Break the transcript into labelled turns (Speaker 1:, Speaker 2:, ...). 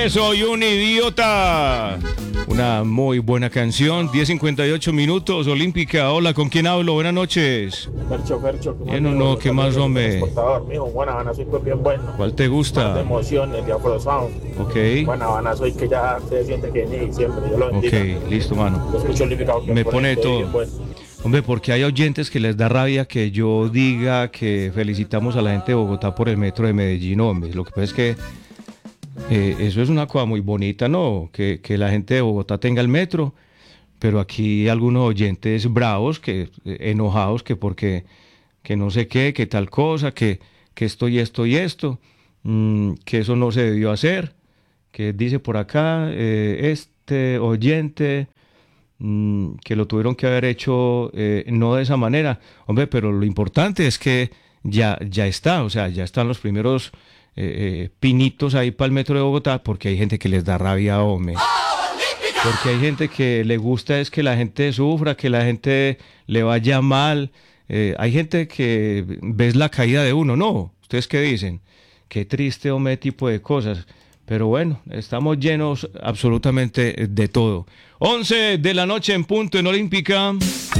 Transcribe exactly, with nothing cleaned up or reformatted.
Speaker 1: Porque soy un idiota. Una muy buena canción, diez cincuenta y ocho minutos, Olímpica. Hola, ¿con quién hablo? Buenas noches.
Speaker 2: Fercho, Fercho.
Speaker 1: Bien o no, ¿qué más, hombre?
Speaker 2: Mijo, buena Habana soy pues bien bueno.
Speaker 1: ¿Cuál te gusta?
Speaker 2: De emociones, de Afro Sound.
Speaker 1: Ok.
Speaker 2: Buena Habana soy que ya se siente que ni siempre. Yo lo bendiga.
Speaker 1: Ok, listo, mano.
Speaker 2: Yo escucho Olímpica.
Speaker 1: Me pone todo. Bueno. Hombre, porque hay oyentes que les da rabia que yo diga que felicitamos a la gente de Bogotá por el metro de Medellín, hombre. Lo que pasa es que eh, eso es una cosa muy bonita, ¿no? Que, que la gente de Bogotá tenga el metro, pero aquí hay algunos oyentes bravos, que eh, enojados, que porque que no sé qué, que tal cosa, que, que esto y esto y esto, mmm, que eso no se debió hacer, que dice por acá eh, este oyente... que lo tuvieron que haber hecho eh, no de esa manera, hombre, pero lo importante es que ya, ya está, o sea, ya están los primeros eh, eh, pinitos ahí para el metro de Bogotá, porque hay gente que les da rabia, hombre, porque hay gente que le gusta es que la gente sufra, que la gente le vaya mal, eh, hay gente que ves la caída de uno, ¿no? ¿Ustedes qué dicen? Qué triste, hombre, tipo de cosas. Pero bueno, estamos llenos absolutamente de todo. once de la noche en punto en Olímpica.